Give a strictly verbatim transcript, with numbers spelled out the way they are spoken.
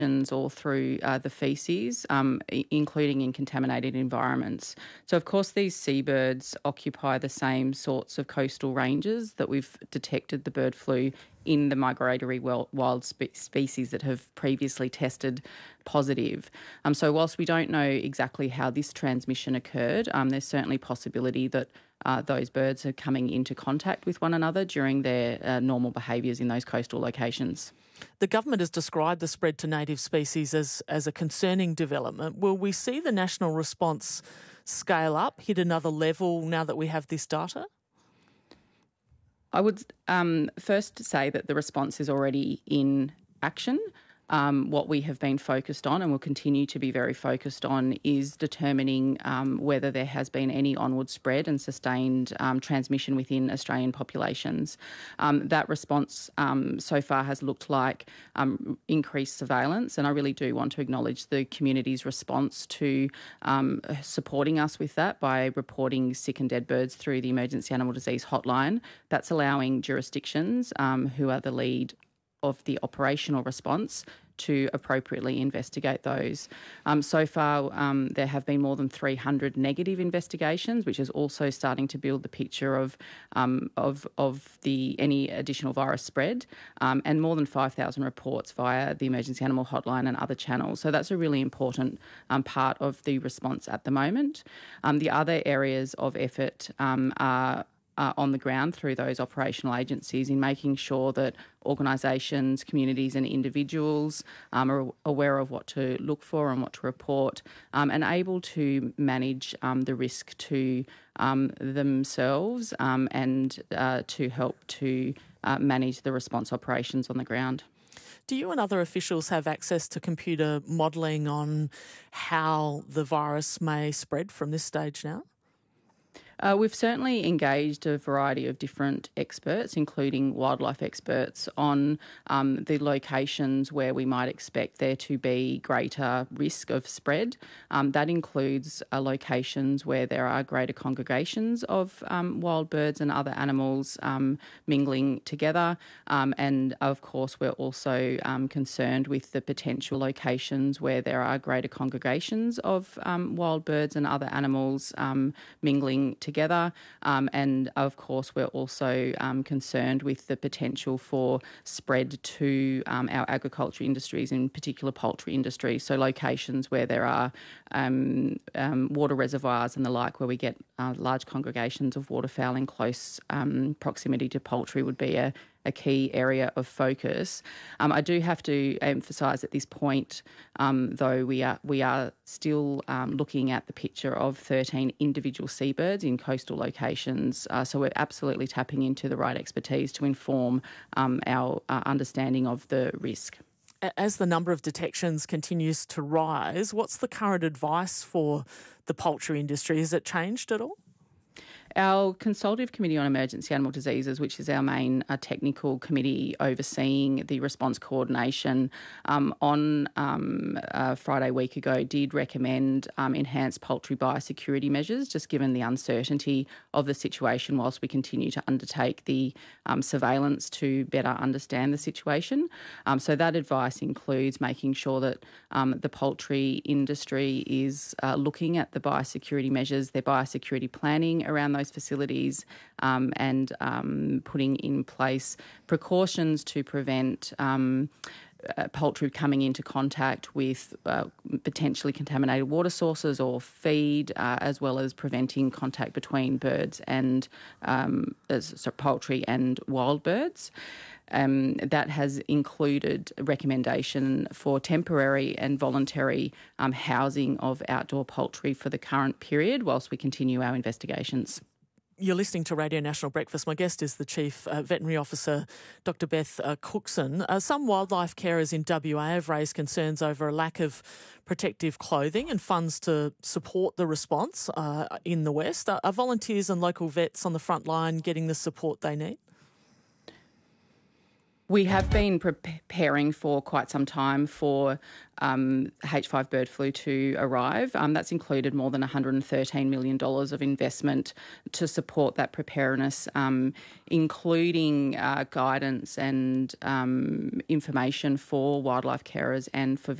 or through uh, the faeces, um, I- including in contaminated environments. So, of course, these seabirds occupy the same sorts of coastal ranges that we've detected the bird flu in the migratory wel- wild spe- species that have previously tested positive. Um, so, whilst we don't know exactly how this transmission occurred, um, there's certainly possibility that uh, those birds are coming into contact with one another during their uh, normal behaviours in those coastal locations. The government has described the spread to native species as, as a concerning development. Will we see the national response scale up, hit another level now that we have this data? I would um, first say that the response is already in action. Um, what we have been focused on and will continue to be very focused on is determining um, whether there has been any onward spread and sustained um, transmission within Australian populations. Um, that response um, so far has looked like um, increased surveillance, and I really do want to acknowledge the community's response to um, supporting us with that by reporting sick and dead birds through the Emergency Animal Disease Hotline. That's allowing jurisdictions um, who are the lead of the operational response to appropriately investigate those. Um, so far, um, there have been more than three hundred negative investigations, which is also starting to build the picture of um, of of the any additional virus spread, um, and more than five thousand reports via the Emergency Animal Hotline and other channels. So that's a really important um, part of the response at the moment. Um, the other areas of effort um, are Uh, on the ground through those operational agencies in making sure that organisations, communities and individuals um, are aware of what to look for and what to report, um, and able to manage um, the risk to um, themselves um, and uh, to help to uh, manage the response operations on the ground. Do you and other officials have access to computer modelling on how the virus may spread from this stage now? Uh, we've certainly engaged a variety of different experts, including wildlife experts, on um, the locations where we might expect there to be greater risk of spread. Um, that includes uh, locations where there are greater congregations of um, wild birds and other animals um, mingling together. Um, and, of course, we're also um, concerned with the potential locations where there are greater congregations of um, wild birds and other animals um, mingling together. together. Um, and of course, we're also um, concerned with the potential for spread to um, our agriculture industries, in particular poultry industry. So locations where there are um, um, water reservoirs and the like, where we get uh, large congregations of waterfowl in close um, proximity to poultry would be a a key area of focus. Um, I do have to emphasise at this point, um, though, we are we are still um, looking at the picture of thirteen individual seabirds in coastal locations. Uh, so we're absolutely tapping into the right expertise to inform um, our uh, understanding of the risk. As the number of detections continues to rise, what's the current advice for the poultry industry? Has it changed at all? Our Consultative Committee on Emergency Animal Diseases, which is our main uh, technical committee overseeing the response coordination, um, on um, uh, Friday week ago did recommend um, enhanced poultry biosecurity measures, just given the uncertainty of the situation whilst we continue to undertake the um, surveillance to better understand the situation. Um, so that advice includes making sure that um, the poultry industry is uh, looking at the biosecurity measures, their biosecurity planning around those facilities, um, and um, putting in place precautions to prevent um, uh, poultry coming into contact with uh, potentially contaminated water sources or feed, uh, as well as preventing contact between birds and um, so poultry and wild birds. Um, that has included a recommendation for temporary and voluntary um, housing of outdoor poultry for the current period whilst we continue our investigations. You're listening to Radio National Breakfast. My guest is the Chief uh, Veterinary Officer, Doctor Beth uh, Cookson. Uh, some wildlife carers in W A have raised concerns over a lack of protective clothing and funds to support the response uh, in the West. Are, are volunteers and local vets on the front line getting the support they need? We have been preparing for quite some time for um, H five bird flu to arrive. Um, that's included more than one hundred thirteen million dollars of investment to support that preparedness, um, including uh, guidance and um, information for wildlife carers and for